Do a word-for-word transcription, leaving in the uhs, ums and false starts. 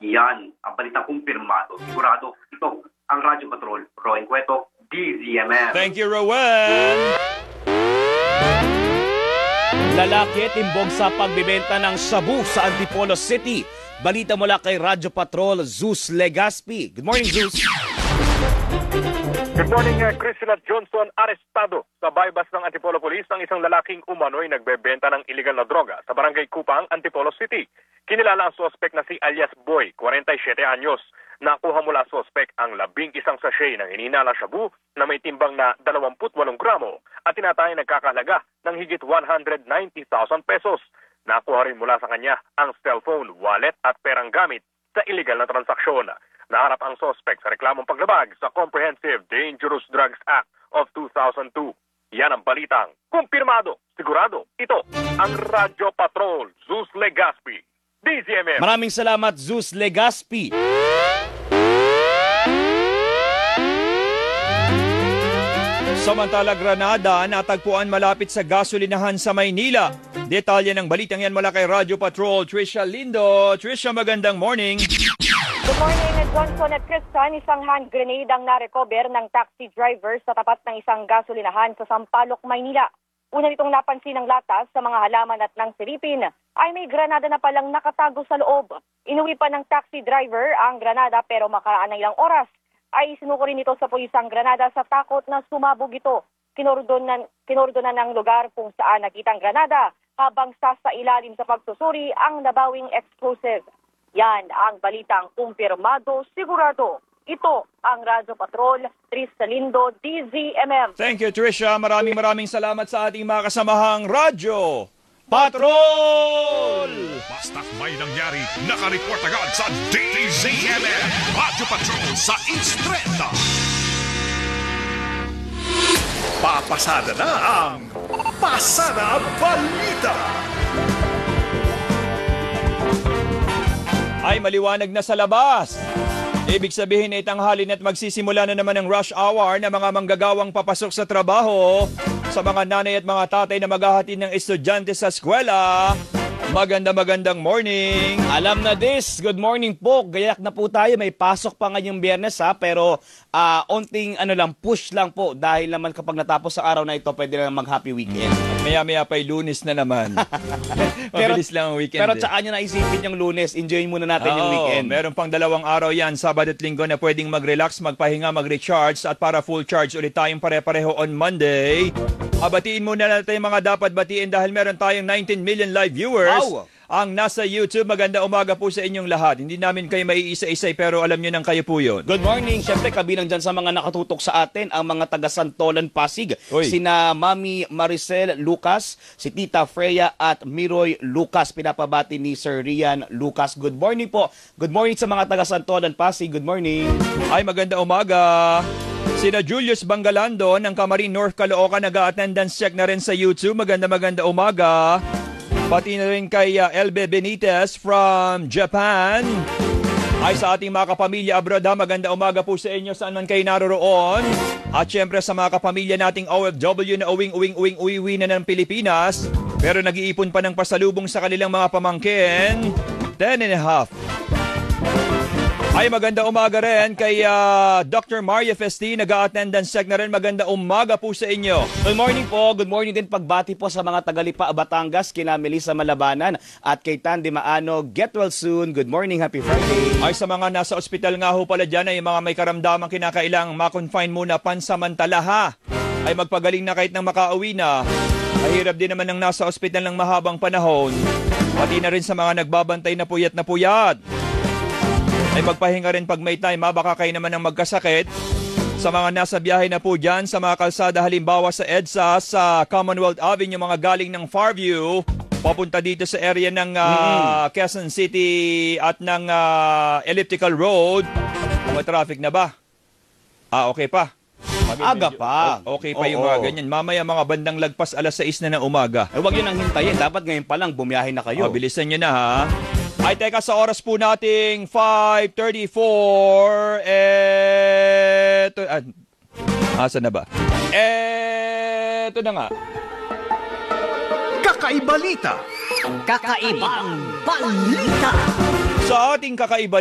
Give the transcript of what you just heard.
Yan, ang balitang kumpirmado. Sigurado, ito ang Radyo Patrol. Roen Cueto, D Z M M. Thank you, Rowan! Lalaki timbog sa pagbibenta ng shabu sa Antipolo City. Balita mula kay Radyo Patrol, Zeus Legaspi. Good morning, Zeus. Good morning, uh, Christina Johnson. Arestado sa bypass ng Antipolo Police ang isang lalaking umano'y nagbebenta ng iligal na droga sa Barangay Kupang, Antipolo City. Kinilala ang suspect na si alias Boy, forty-seven anyos. Nakuha mula suspect ang labing isang sachet ng hininala shabu na may timbang na dalawampu't walong gramo at tinatayang nagkakahalaga ng higit one hundred ninety thousand pesos. Nakuha rin mula sa kanya ang cellphone, wallet at perang gamit sa iligal na transaksyon. Naharap ang suspect sa reklamong paglabag sa Comprehensive Dangerous Drugs Act of two thousand two. Yan ang balitang kumpirmado. Sigurado, ito ang Radyo Patrol, Zeus Legaspi, D Z M M. Maraming salamat, Zeus Legaspi. Samantala, Granada natagpuan malapit sa gasolinahan sa Maynila. Detalye ng balitang yan mula kay Radyo Patrol, Trisha Lindo. Trisha, magandang morning. Good morning, Johnson at Christian. Isang hand grenade ang narecover ng taxi driver sa tapat ng isang gasolinahan sa Sampaloc, Maynila. Una nitong napansin ng latas sa mga halaman at ng silipin ay may granada na palang nakatago sa loob. Inuwi pa ng taxi driver ang granada pero makaraan ng ilang oras ay sinuko rin ito sa pulis ang granada sa takot na sumabog ito. Kinordonan, kinordonan ng lugar kung saan nakita ang granada habang sa ilalim sa pagsusuri ang nabawing explosive. Yan ang balitang kumpirmado, sigurado. Ito ang Radyo Patrol, Trisha Lindo, D Z M M. Thank you, Trisha. Maraming maraming salamat sa ating mga kasamahang Radyo Patrol! Basta't may nangyari, nakareport agad sa D Z M M. Radyo Patrol sa Instreta. Papasada na ang Pasada Balita. Ay maliwanag na sa labas. Ibig sabihin ay tanghali at magsisimula na naman ang rush hour na mga manggagawang papasok sa trabaho sa mga nanay at mga tatay na maghahatid ng estudyante sa eskwela. Maganda magandang morning. Alam na this. Good morning po. Gayak na po tayo. May pasok pa ngayong Biyernes ha. Pero uh, onting ano lang, push lang po. Dahil naman kapag natapos sa araw na ito, pwede na mag-happy weekend. Maya-maya pa'y Lunes na naman. Mabilis lang ang weekend. Pero eh. tsaka nyo naisipin yung Lunes. Enjoyin muna natin Oo, yung weekend. Meron pang dalawang araw yan, Sabado at Linggo, na pwedeng mag-relax, magpahinga, mag-recharge. At para full charge ulit tayong pare-pareho on Monday. Abatiin muna natin yung mga dapat batiin dahil meron tayong nineteen million live viewers. Wow! Ang nasa YouTube. Maganda umaga po sa inyong lahat. Hindi namin kayo maiisa-isay pero alam nyo nang kayo po yun. Good morning. Siyempre, kabilang dyan sa mga nakatutok sa atin, ang mga taga-Santolan Pasig. Oy. Sina Mami Maricel Lucas, si Tita Freya at Miroy Lucas. Pinapabati ni Sir Rian Lucas. Good morning po. Good morning sa mga taga-Santolan Pasig. Good morning. Ay, maganda umaga. Sina Julius Bangalando ng Camarines North, Caloocan, nag-attendance check na rin sa YouTube. Maganda maganda umaga. Pati na rin kay uh, Elbe Benitez from Japan. Ay sa ating mga kapamilya abroad ha, maganda umaga po sa inyo saan man kayo naroroon. At syempre sa mga kapamilya nating O F W na uwing-uwing-uwing-uwi na ng Pilipinas. Pero nag-iipon pa ng pasalubong sa kanilang mga pamangkin. Ten and a half. Ay maganda umaga rin kay uh, Doctor Maria Festi, nag-attendance check na rin. Maganda umaga po sa inyo. Good morning po. Good morning din pagbati po sa mga tagalipa Batangas, kina Melissa Malabanan at kay Tandy Maano. Get well soon. Good morning. Happy Friday. Ay sa mga nasa ospital nga ho pala dyan ay mga may karamdaman kinakailang makonfine muna pansamantala ha. Ay magpagaling na kahit nang makauwi na. Mahirap din naman ang nasa ospital ng mahabang panahon. Pati na rin sa mga nagbabantay na puyat na puyat. Ay magpahinga rin pag may time ha, baka kayo naman ang magkasakit. Sa mga nasa biyahe na po dyan, sa mga kalsada halimbawa sa EDSA, sa Commonwealth Avenue, mga galing ng Farview, papunta dito sa area ng uh, mm-hmm. Quezon City at ng uh, Elliptical Road. May traffic na ba? Ah, okay pa. Sabi, Aga medyo, pa. Okay pa Oo. yung mga ganyan. Mamaya mga bandang lagpas alas sais na ng umaga. Eh, huwag yun ang hintayin. Dapat ngayon pa lang bumiyahe na kayo. O, bilisan nyo na ha. Ay, teka, sa oras po nating five thirty-four, eto, ah, asa na ba? Eto na nga. Kakaibalita. Kakaibang balita. Sa ating kakaiba